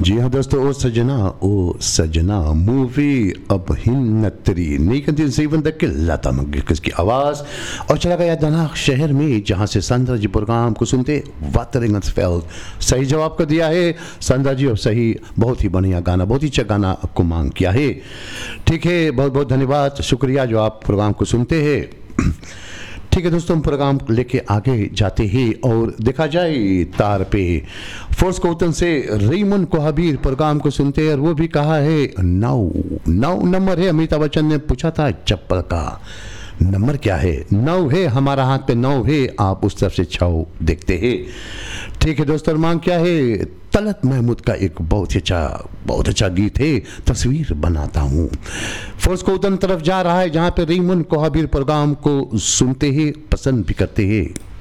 जी हाँ दोस्तों, ओ सजना मूवी अब हिन्नतरी नहीं कंती सही बंदा के लता मंगेशकर की आवाज़। और चला गया दनाक शहर में, जहाँ से संध्या जी प्रोग्राम को सुनते वातरिंगसफेल्ड सही जवाब को दिया है संध्या जी। और सही, बहुत ही बढ़िया गाना, बहुत ही अच्छा गाना आपको मांग किया है। ठीक है, बहुत बहुत धन्यवाद, शुक्रिया जो आप प्रोग्राम को सुनते हैं। ठीक है दोस्तों, हम प्रोग्राम लेके आगे जाते हैं और देखा जाए तार पे फोर्स कोतन से रेमन कोहाबीर प्रोग्राम को सुनते हैं। और वो भी कहा है 9 नंबर है। अमिताभ बच्चन ने पूछा था चप्पल का नंबर क्या है, 9 है, हमारा हाथ पे 9 है, आप उस तरफ से 6 देखते हैं। ठीक है दोस्तों, मांग क्या है, तलत महमूद का एक बहुत अच्छा गीत है, तस्वीर बनाता हूँ। फोर्स को उतन तरफ जा रहा है, जहाँ पे रेमन कोहाबीर प्रोग्राम को सुनते हैं, पसंद भी करते हैं।